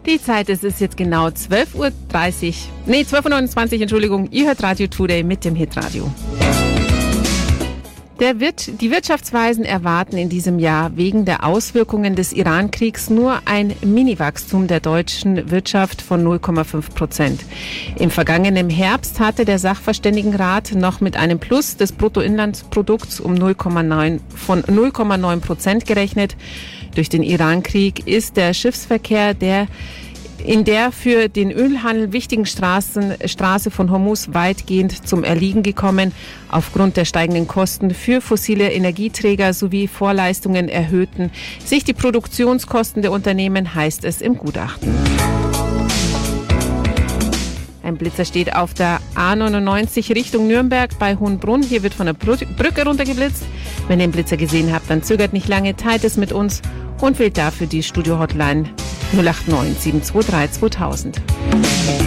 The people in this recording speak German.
Die Zeit ist jetzt genau 12:29 Uhr, Entschuldigung. Ihr hört Radio Today mit dem Hitradio. Die Wirtschaftsweisen erwarten in diesem Jahr wegen der Auswirkungen des Iran-Kriegs nur ein Mini-Wachstum der deutschen Wirtschaft von 0,5%. Im vergangenen Herbst hatte der Sachverständigenrat noch mit einem Plus des Bruttoinlandsprodukts von 0,9% gerechnet. Durch den Iran-Krieg ist der Schiffsverkehr in der für den Ölhandel wichtigen Straße von Hormuz weitgehend zum Erliegen gekommen. Aufgrund der steigenden Kosten für fossile Energieträger sowie Vorleistungen erhöhten sich die Produktionskosten der Unternehmen, heißt es im Gutachten. Ein Blitzer steht auf der A99 Richtung Nürnberg bei Hohenbrunn. Hier wird von der Brücke runtergeblitzt. Wenn ihr den Blitzer gesehen habt, dann zögert nicht lange, teilt es mit uns und wählt dafür die Studio-Hotline 089 723 2000.